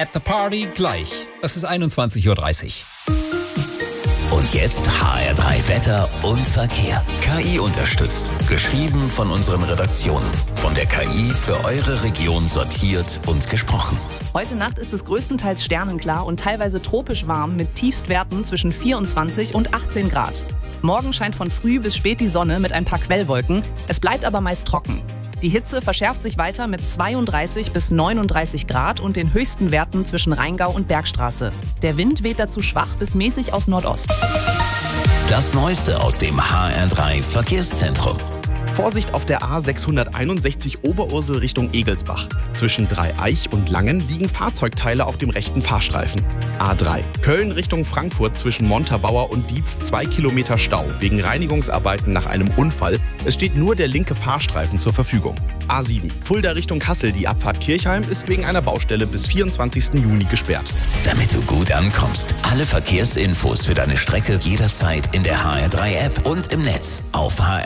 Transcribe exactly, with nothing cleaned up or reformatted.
at the Party gleich. Es ist einundzwanzig Uhr dreißig. Und jetzt H R drei Wetter und Verkehr. K I unterstützt. Geschrieben von unseren Redaktionen. Von der K I für eure Region sortiert und gesprochen. Heute Nacht ist es größtenteils sternenklar und teilweise tropisch warm mit Tiefstwerten zwischen vierundzwanzig und achtzehn Grad. Morgen scheint von früh bis spät die Sonne mit ein paar Quellwolken. Es bleibt aber meist trocken. Die Hitze verschärft sich weiter mit zweiunddreißig bis neununddreißig Grad und den höchsten Werten zwischen Rheingau und Bergstraße. Der Wind weht dazu schwach bis mäßig aus Nordost. Das Neueste aus dem H R drei Verkehrszentrum. Vorsicht auf der A sechshunderteinundsechzig Oberursel Richtung Egelsbach. Zwischen Dreieich und Langen liegen Fahrzeugteile auf dem rechten Fahrstreifen. A drei Köln Richtung Frankfurt zwischen Montabaur und Dietz zwei Kilometer Stau wegen Reinigungsarbeiten nach einem Unfall. Es steht nur der linke Fahrstreifen zur Verfügung. A sieben Fulda Richtung Kassel, die Abfahrt Kirchheim ist wegen einer Baustelle bis vierundzwanzigsten Juni gesperrt. Damit du gut ankommst, alle Verkehrsinfos für deine Strecke jederzeit in der H R drei App und im Netz auf H